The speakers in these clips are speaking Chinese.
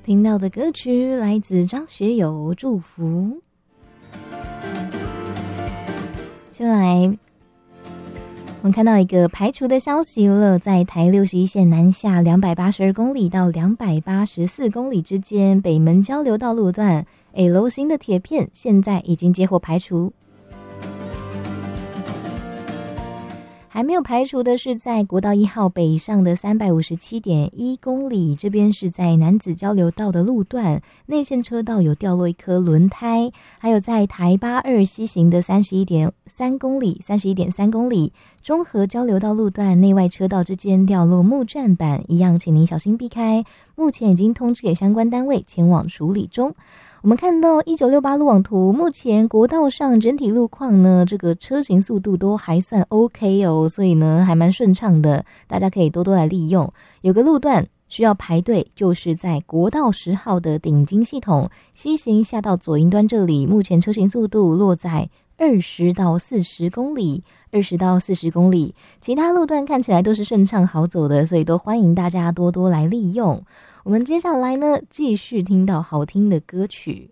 听到的歌曲来自张学友《祝福》。先来，我们看到一个排除的消息了，在台61线南下282公里到284公里之间，北门交流道路段 L 型的铁片现在已经接获排除。还没有排除的是在国道1号北上的357.1公里，这边是在楠梓交流道的路段，内线车道有掉落一颗轮胎，还有在台82西行的31.3公里，中和交流道路段内外车道之间掉落木栈板，一样请您小心避开，目前已经通知给相关单位前往处理中。我们看到1968路网图，目前国道上整体路况呢，这个车行速度都还算 OK 哦，所以呢还蛮顺畅的，大家可以多多来利用。有个路段需要排队，就是在国道10号的顶金系统西行下到左营端这里，目前车行速度落在20到40公里，其他路段看起来都是顺畅好走的，所以都欢迎大家多多来利用。我们接下来呢，继续听到好听的歌曲。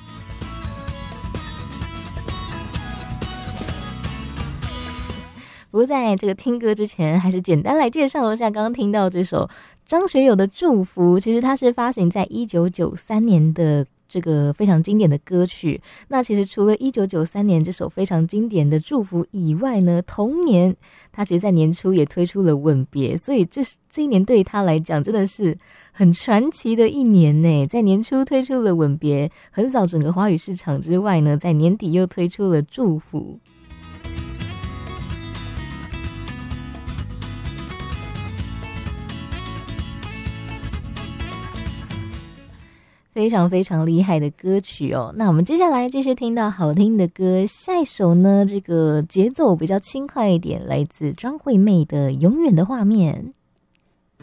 不过在这个听歌之前，还是简单来介绍一下刚刚听到这首张学友的《祝福》，其实它是发行在1993年的这个非常经典的歌曲。那其实除了1993年这首非常经典的《祝福》以外呢，同年他其实在年初也推出了《吻别》，所以这一年对他来讲真的是很传奇的一年呢。在年初推出了《吻别》，横扫整个华语市场之外呢，在年底又推出了《祝福》。非常非常厉害的歌曲哦。那我们接下来继续听到好听的歌，下一首呢，这个节奏比较轻快一点，来自张惠妹的《永远的画面》。